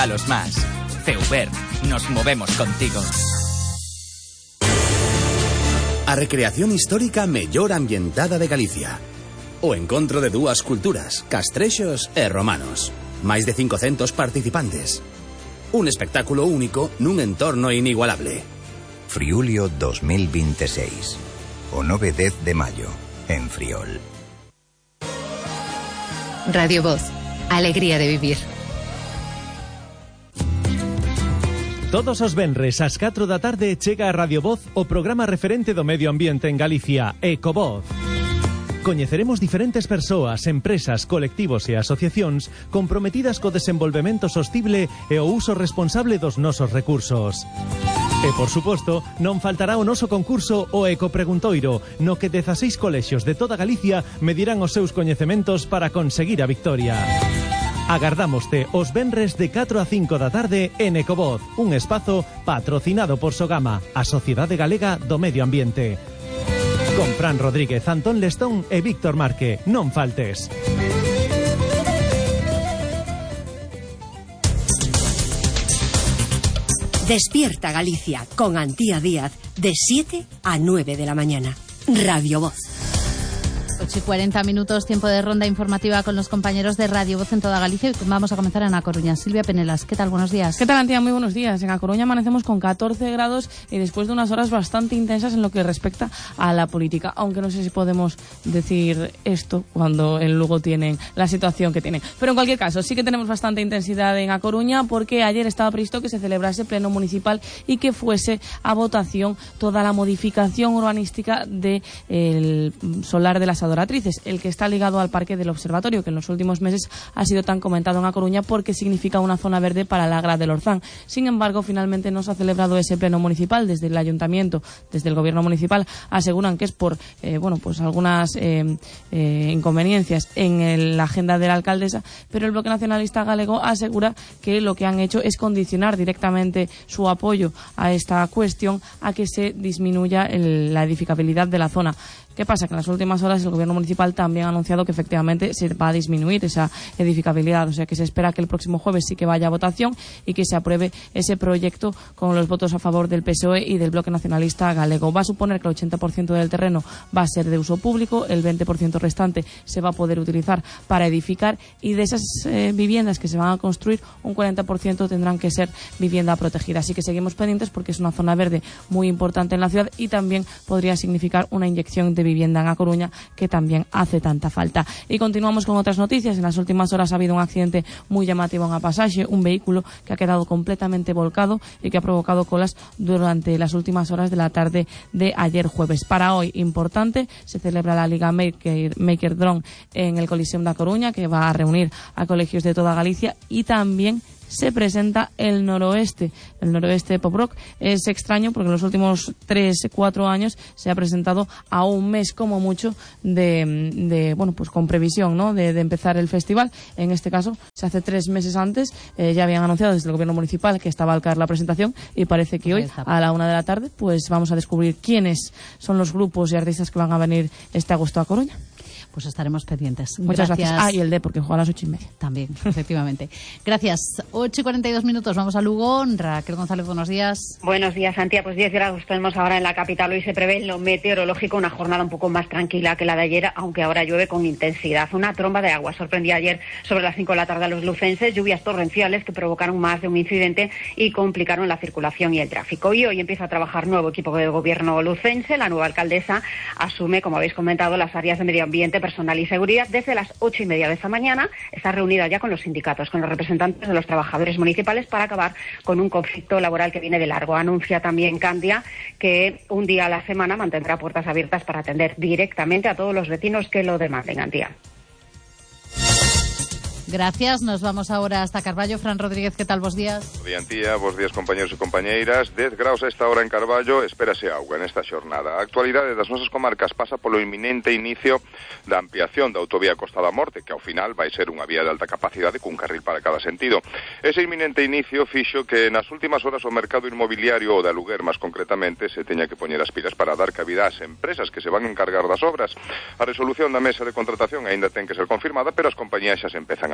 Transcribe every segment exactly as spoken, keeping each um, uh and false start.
regalos más. Feuber, nos movemos contigo. A recreación histórica mellor ambientada de Galicia. O encontro de dúas culturas, castrexos e romanos. Máis de cincocentos participantes. Un espectáculo único nun entorno inigualable. Friulio dos mil veintiséis. O nove e dez de maio, en Friol. Radio Voz. Alegría de vivir. Todos os venres ás catro da tarde chega a Radio Voz o programa referente do medio ambiente en Galicia, Ecovoz. Coñeceremos diferentes persoas, empresas, colectivos e asociacións comprometidas co desenvolvemento sostible e o uso responsable dos nosos recursos. E, por suposto, non faltará o noso concurso o Ecopreguntoiro, no que dezaseis colexios de toda Galicia medirán os seus coñecementos para conseguir a victoria. Agardámoste os venres de catro a cinco da tarde en Ecovoz, un espazo patrocinado por Sogama, a Sociedade Galega do Medio Ambiente. Con Fran Rodríguez, Antón Lestón e Víctor Marque. Non faltes. Despierta Galicia con Antía Díaz de siete a nueve de la mañana. Radio Voz. ocho y cuarenta minutos, tiempo de ronda informativa con los compañeros de Radio Voz en toda Galicia. Y vamos a comenzar en A Coruña. Silvia Penelas, ¿qué tal? Buenos días. ¿Qué tal, Antía? Muy buenos días. En A Coruña amanecemos con catorce grados y después de unas horas bastante intensas en lo que respecta a la política. Aunque no sé si podemos decir esto cuando en Lugo tienen la situación que tienen. Pero en cualquier caso, sí que tenemos bastante intensidad en A Coruña porque ayer estaba previsto que se celebrase pleno municipal y que fuese a votación toda la modificación urbanística del solar de las Adoratrices, el que está ligado al Parque del Observatorio, que en los últimos meses ha sido tan comentado en A Coruña porque significa una zona verde para la Gra del Orzán. Sin embargo, finalmente no se ha celebrado ese pleno municipal. Desde el Ayuntamiento, desde el Gobierno municipal, aseguran que es por eh, bueno, pues algunas eh, eh, inconveniencias en el, la agenda de la alcaldesa, pero el Bloque Nacionalista Galego asegura que lo que han hecho es condicionar directamente su apoyo a esta cuestión a que se disminuya el, la edificabilidad de la zona. ¿Qué pasa? Que en las últimas horas el Gobierno municipal también ha anunciado que efectivamente se va a disminuir esa edificabilidad, o sea que se espera que el próximo jueves sí que vaya a votación y que se apruebe ese proyecto con los votos a favor del P S O E y del Bloque Nacionalista Galego. Va a suponer que el ochenta por ciento del terreno va a ser de uso público, el veinte por ciento restante se va a poder utilizar para edificar y de esas eh, viviendas que se van a construir, un cuarenta por ciento tendrán que ser vivienda protegida. Así que seguimos pendientes porque es una zona verde muy importante en la ciudad y también podría significar una inyección de vivienda en A Coruña que también hace tanta falta. Y continuamos con otras noticias. En las últimas horas ha habido un accidente muy llamativo en A Pasaxe, un vehículo que ha quedado completamente volcado y que ha provocado colas durante las últimas horas de la tarde de ayer jueves. Para hoy, importante, se celebra la Liga Maker, Maker Drone en el Coliseum de A Coruña, que va a reunir a colegios de toda Galicia, y también se presenta el Noroeste. El Noroeste Pop Rock es extraño porque en los últimos tres, cuatro años se ha presentado a un mes como mucho de, de bueno, pues con previsión, ¿no?, de, de empezar el festival. En este caso se hace tres meses antes. Eh, ya habían anunciado desde el Gobierno municipal que estaba al caer la presentación y parece que hoy a la una de la tarde pues vamos a descubrir quiénes son los grupos y artistas que van a venir este agosto a Coruña. Pues estaremos pendientes. Muchas gracias. gracias. Ah, y el D, porque juega a las ocho y media. También, efectivamente. Gracias. ocho y cuarenta y dos minutos. Vamos a Lugo. Raquel González, buenos días. Buenos días, Santiago. Pues diez grados tenemos ahora en la capital. Hoy se prevé en lo meteorológico una jornada un poco más tranquila que la de ayer, aunque ahora llueve con intensidad. Una tromba de agua sorprendía ayer sobre las cinco de la tarde a los lucenses. Lluvias torrenciales que provocaron más de un incidente y complicaron la circulación y el tráfico. Y hoy empieza a trabajar nuevo equipo de gobierno lucense. La nueva alcaldesa asume, como habéis comentado, las áreas de medio ambiente, personal y seguridad. Desde las ocho y media de esta mañana está reunida ya con los sindicatos, con los representantes de los trabajadores municipales para acabar con un conflicto laboral que viene de largo. Anuncia también Candia que un día a la semana mantendrá puertas abiertas para atender directamente a todos los vecinos que lo demanden. Antía. Gracias, nos vamos ahora hasta Carballo. Fran Rodríguez, ¿qué tal? Bos días. Bo día, Antía, bos días, compañeros e compañeiras. dez graus a esta hora en Carballo, espérase auga nesta xornada. A actualidade das nosas comarcas pasa polo inminente inicio da ampliación da autovía Costa da Morte, que ao final vai ser unha vía de alta capacidade cun carril para cada sentido. Ese inminente inicio fixo que nas últimas horas o mercado inmobiliario, ou de aluguer máis concretamente, se teña que poñer as pilas para dar cabida ás empresas que se van encargar das obras. A resolución da mesa de contratación aínda ten que ser confirmada, pero as compañías xa se empezan a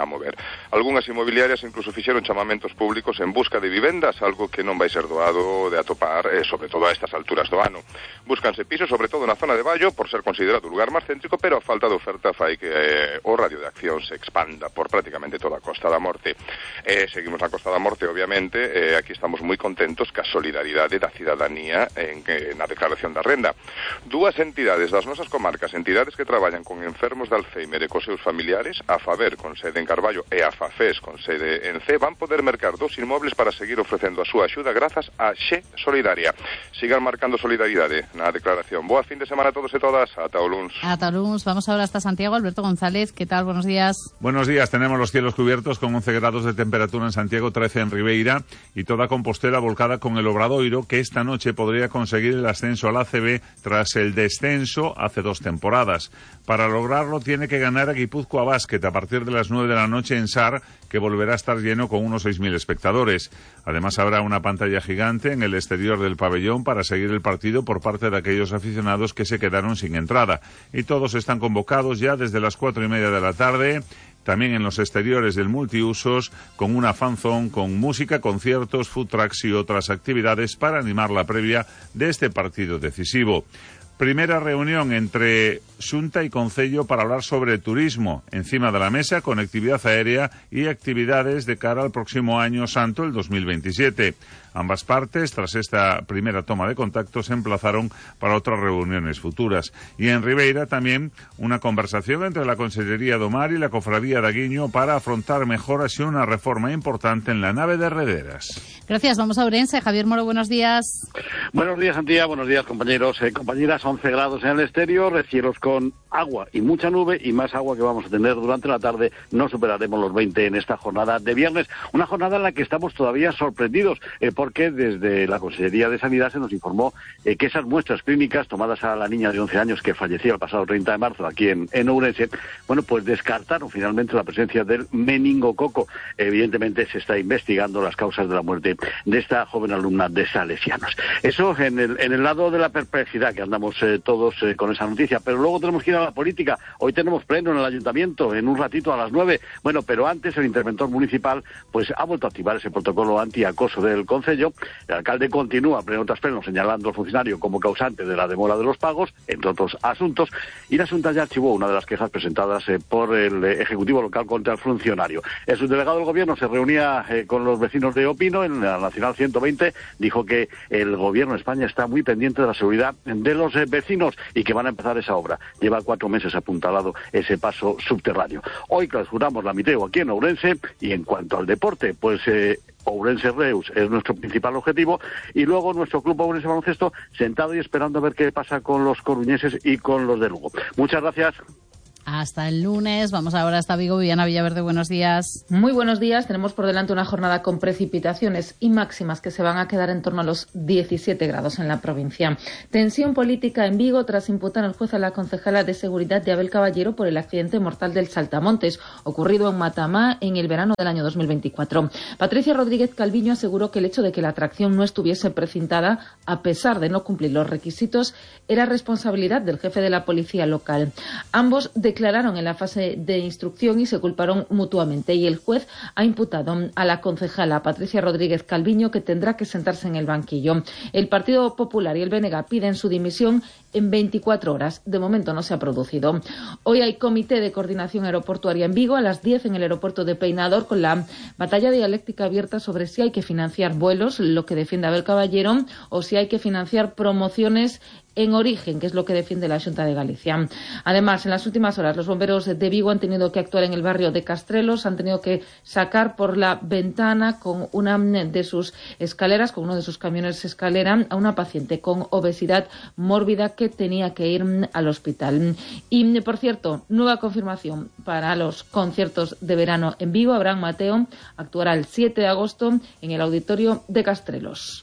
a mover. Algunhas inmobiliarias incluso fixeron chamamentos públicos en busca de vivendas, algo que non vai ser doado de atopar, eh, sobre todo a estas alturas do ano. Búscanse pisos, sobre todo na zona de Vallo, por ser considerado o lugar máis céntrico, pero a falta de oferta fai que eh, o radio de acción se expanda por prácticamente toda a Costa da Morte. Eh, seguimos na Costa da Morte, obviamente, eh, aquí estamos moi contentos ca solidaridade da cidadanía en, en, na declaración da renda. Dúas entidades das nosas comarcas, entidades que traballan con enfermos de Alzheimer e cos seus familiares, a Faber con sede en Carballo e a Fafés con sede en C, van poder mercar dos inmobles para seguir ofrecendo a súa axuda grazas a Xe Solidaria. Sigan marcando solidaridade na declaración. Boa fin de semana a todos e todas. Ata o luns. Ata o luns. Vamos ahora hasta Santiago. Alberto González, ¿qué tal? Buenos días. Buenos días. Tenemos los cielos cubiertos con once grados de temperatura en Santiago, trece en Ribeira y toda Compostela volcada con el Obradoiro, que esta noche podría conseguir el ascenso al A C B tras el descenso hace dos temporadas. Para lograrlo tiene que ganar a Guipúzcoa Basket a partir de las nueve de la noche en Sar, que volverá a estar lleno con unos seis mil espectadores. Además habrá una pantalla gigante en el exterior del pabellón para seguir el partido por parte de aquellos aficionados que se quedaron sin entrada. Y todos están convocados ya desde las cuatro y media de la tarde, también en los exteriores del multiusos, con una fanzone, con música, conciertos, food trucks y otras actividades para animar la previa de este partido decisivo. Primera reunión entre Xunta y Concello para hablar sobre turismo. Encima de la mesa, conectividad aérea y actividades de cara al próximo año santo, el dos mil veintisiete. Ambas partes, tras esta primera toma de contacto, se emplazaron para otras reuniones futuras. Y en Ribeira también una conversación entre la Consellería do Mar y la Cofradía de Aguiño para afrontar mejoras y una reforma importante en la nave de Rederas. Gracias. Vamos a Ourense. Javier Moro, buenos días. Buenos días, Antía. Buenos días, compañeros. Eh, compañeras, once grados en el exterior, cielos con agua y mucha nube y más agua que vamos a tener durante la tarde. No superaremos los veinte en esta jornada de viernes. Una jornada en la que estamos todavía sorprendidos eh, porque desde la Consejería de Sanidad se nos informó eh, que esas muestras clínicas tomadas a la niña de once años que falleció el pasado treinta de marzo aquí en, en Ourense, bueno, pues descartaron finalmente la presencia del meningococo. Evidentemente se está investigando las causas de la muerte de esta joven alumna de Salesianos. Eso en el, en el lado de la perplejidad que andamos eh, todos eh, con esa noticia, pero luego tenemos que ir a la política. Hoy tenemos pleno en el Ayuntamiento, en un ratito a las nueve. Bueno, pero antes el interventor municipal pues ha vuelto a activar ese protocolo antiacoso del Concello. El alcalde continúa pleno tras pleno señalando al funcionario como causante de la demora de los pagos, entre otros asuntos, y la Xunta ya archivó una de las quejas presentadas eh, por el eh, Ejecutivo local contra el funcionario. El subdelegado del Gobierno se reunía eh, con los vecinos de Opino en la Nacional ciento veinte, dijo que el Gobierno de España está muy pendiente de la seguridad de los eh, vecinos y que van a empezar esa obra. Lleva cuatro meses apuntalado ese paso subterráneo. Hoy clausuramos la Miteo aquí en Ourense y en cuanto al deporte, pues eh, Ourense Reus es nuestro principal objetivo y luego nuestro club Ourense Baloncesto sentado y esperando a ver qué pasa con los coruñeses y con los de Lugo. Muchas gracias. Hasta el lunes. Vamos ahora hasta Vigo. Viviana Villaverde, buenos días. Muy buenos días. Tenemos por delante una jornada con precipitaciones y máximas que se van a quedar en torno a los diecisiete grados en la provincia. Tensión política en Vigo tras imputar al juez a la concejala de seguridad de Abel Caballero por el accidente mortal del Saltamontes, ocurrido en Matamá en el verano del año dos mil veinticuatro. Patricia Rodríguez Calviño aseguró que el hecho de que la atracción no estuviese precintada, a pesar de no cumplir los requisitos, era responsabilidad del jefe de la policía local. Ambos de declararon en la fase de instrucción y se culparon mutuamente, y el juez ha imputado a la concejala Patricia Rodríguez Calviño, que tendrá que sentarse en el banquillo. El Partido Popular y el B N G piden su dimisión en veinticuatro horas. De momento no se ha producido. Hoy hay comité de coordinación aeroportuaria en Vigo a las diez en el aeropuerto de Peinador, con la batalla dialéctica abierta sobre si hay que financiar vuelos, lo que defiende Abel Caballero, o si hay que financiar promociones en origen, que es lo que defiende la Xunta de Galicia. Además, en las últimas horas, los bomberos de Vigo han tenido que actuar en el barrio de Castrelos, han tenido que sacar por la ventana con una de sus escaleras, con uno de sus camiones escalera, a una paciente con obesidad mórbida que tenía que ir al hospital. Y, por cierto, nueva confirmación para los conciertos de verano en Vigo. Abraham Mateo actuará el siete de agosto en el auditorio de Castrelos.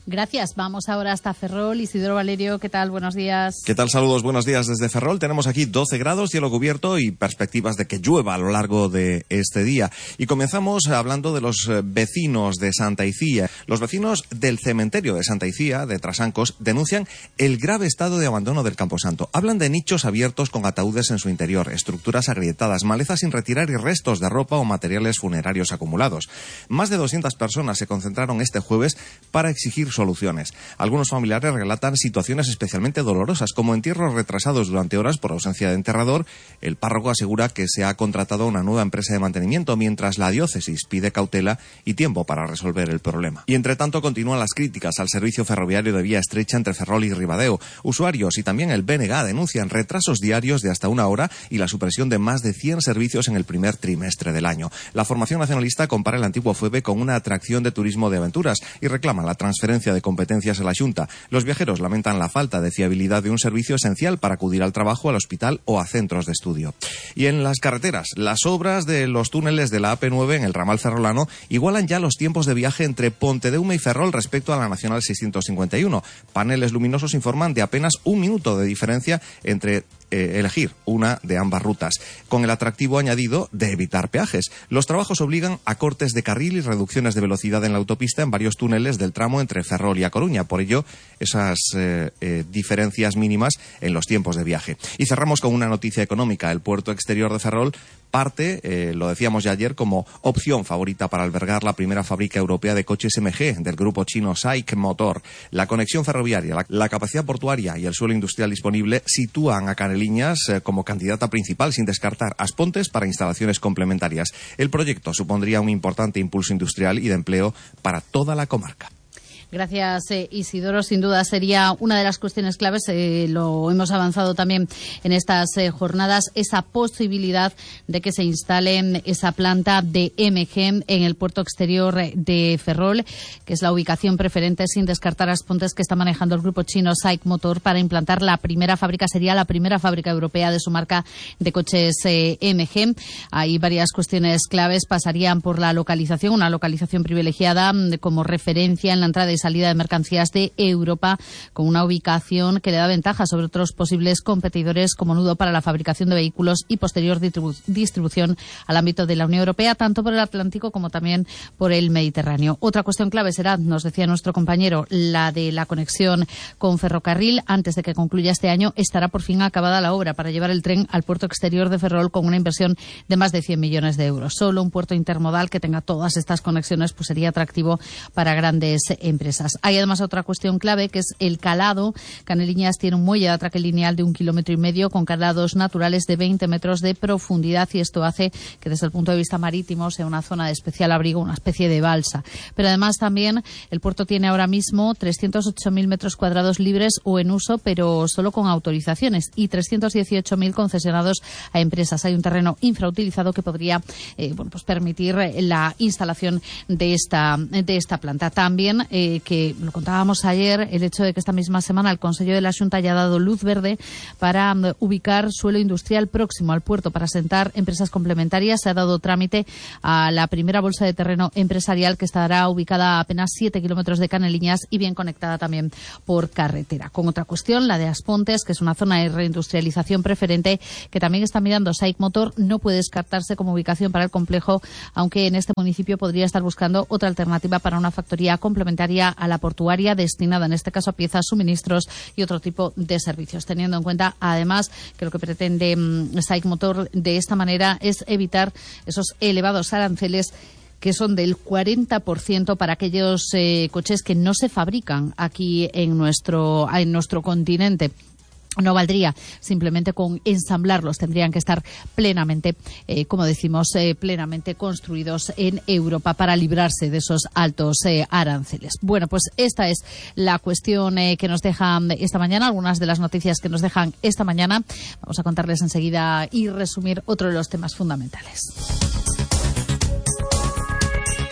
Gracias. Vamos ahora hasta Ferrol. Isidoro Valerio, ¿qué tal? Buenos días. ¿Qué tal? Saludos, buenos días desde Ferrol. Tenemos aquí doce grados, cielo cubierto y perspectivas de que llueva a lo largo de este día. Y comenzamos hablando de los vecinos de Santa Icía. Los vecinos del cementerio de Santa Icía, de Trasancos, denuncian el grave estado de abandono del Camposanto. Hablan de nichos abiertos con ataúdes en su interior, estructuras agrietadas, malezas sin retirar y restos de ropa o materiales funerarios acumulados. Más de doscientas personas se concentraron este jueves para exigir soluciones. Algunos familiares relatan situaciones especialmente dolorosas, como entierros retrasados durante horas por ausencia de enterrador. El párroco asegura que se ha contratado una nueva empresa de mantenimiento, mientras la diócesis pide cautela y tiempo para resolver el problema. Y entre tanto continúan las críticas al servicio ferroviario de vía estrecha entre Ferrol y Ribadeo. Usuarios y también el B N G denuncian retrasos diarios de hasta una hora y la supresión de más de cien servicios en el primer trimestre del año. La formación nacionalista compara el antiguo FUEVE con una atracción de turismo de aventuras y reclama la transferencia de competencias a la Xunta. Los viajeros lamentan la falta de fiabilidad de un servicio esencial para acudir al trabajo, al hospital o a centros de estudio. Y en las carreteras, las obras de los túneles de la A P nueve en el ramal ferrolano igualan ya los tiempos de viaje entre Pontedeume y Ferrol respecto a la Nacional seiscientos cincuenta y uno. Paneles luminosos informan de apenas un minuto de diferencia entre Eh, elegir una de ambas rutas, con el atractivo añadido de evitar peajes. Los trabajos obligan a cortes de carril y reducciones de velocidad en la autopista en varios túneles del tramo entre Ferrol y A Coruña. Por ello, esas eh, eh, diferencias mínimas en los tiempos de viaje. Y cerramos con una noticia económica. El puerto exterior de Ferrol parte, eh, lo decíamos ya ayer, como opción favorita para albergar la primera fábrica europea de coches M G del grupo chino SAIC Motor. La conexión ferroviaria, la, la capacidad portuaria y el suelo industrial disponible sitúan a Caneliñas eh, como candidata principal, sin descartar Aspontes para instalaciones complementarias. El proyecto supondría un importante impulso industrial y de empleo para toda la comarca. Gracias, eh, Isidoro. Sin duda sería una de las cuestiones claves, eh, lo hemos avanzado también en estas eh, jornadas, esa posibilidad de que se instale esa planta de M G en el puerto exterior de Ferrol, que es la ubicación preferente, sin descartar Aspontes, que está manejando el grupo chino SAIC Motor para implantar la primera fábrica, sería la primera fábrica europea de su marca de coches eh, M G. Hay varias cuestiones claves, pasarían por la localización, una localización privilegiada como referencia en la entrada y salida de mercancías de Europa, con una ubicación que le da ventaja sobre otros posibles competidores como nudo para la fabricación de vehículos y posterior distribu- distribución al ámbito de la Unión Europea, tanto por el Atlántico como también por el Mediterráneo. Otra cuestión clave será, nos decía nuestro compañero, la de la conexión con ferrocarril. Antes de que concluya este año estará por fin acabada la obra para llevar el tren al puerto exterior de Ferrol, con una inversión de más de cien millones de euros. Solo un puerto intermodal que tenga todas estas conexiones pues sería atractivo para grandes empresas. Hay además otra cuestión clave, que es el calado. Caneliñas tiene un muelle de atraque lineal de un kilómetro y medio con calados naturales de veinte metros de profundidad, y esto hace que desde el punto de vista marítimo sea una zona de especial abrigo, una especie de balsa. Pero además también el puerto tiene ahora mismo trescientos ocho mil metros cuadrados libres o en uso, pero solo con autorizaciones, y trescientos dieciocho mil concesionados a empresas. Hay un terreno infrautilizado que podría eh, bueno, pues permitir la instalación de esta, de esta planta. También eh, que lo contábamos ayer, el hecho de que esta misma semana el Consejo de la Xunta haya dado luz verde para um, ubicar suelo industrial próximo al puerto para asentar empresas complementarias. Se ha dado trámite a la primera bolsa de terreno empresarial, que estará ubicada a apenas siete kilómetros de Caneliñas y bien conectada también por carretera. Con otra cuestión, la de Aspontes, que es una zona de reindustrialización preferente que también está mirando SAIC Motor, no puede descartarse como ubicación para el complejo, aunque en este municipio podría estar buscando otra alternativa para una factoría complementaria a la portuaria, destinada en este caso a piezas, suministros y otro tipo de servicios, teniendo en cuenta además que lo que pretende um, SAIC Motor de esta manera es evitar esos elevados aranceles que son del cuarenta por ciento para aquellos eh, coches que no se fabrican aquí en nuestro, en nuestro continente. No valdría simplemente con ensamblarlos, tendrían que estar plenamente, eh, como decimos, eh, plenamente construidos en Europa para librarse de esos altos eh, aranceles. Bueno, pues esta es la cuestión eh, que nos dejan esta mañana, algunas de las noticias que nos dejan esta mañana. Vamos a contarles enseguida y resumir otro de los temas fundamentales.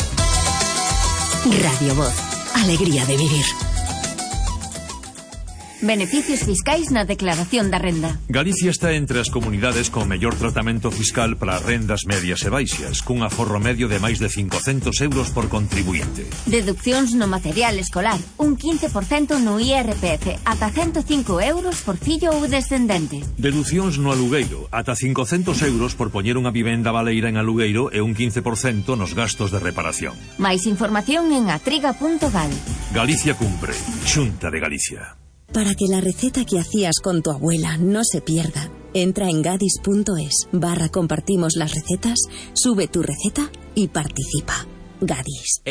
Radio Voz, alegría de vivir. Beneficios fiscais na declaración da renda. Galicia está entre as comunidades con mellor tratamento fiscal para rendas medias e baixas, cun aforro medio de máis de cincocentos euros por contribuinte. Deduccións no material escolar, un quince por cento no I R P F, ata ciento cinco euros por fillo ou descendente. Deducións no alugueiro, ata cincocentos euros por poñer unha vivenda baleira en alugueiro e un quince por cento nos gastos de reparación. Máis información en atriga punto gal. Galicia cumpre. Xunta de Galicia. Para que la receta que hacías con tu abuela no se pierda, entra en gadis punto es barra compartimos las recetas, sube tu receta y participa. Gadis.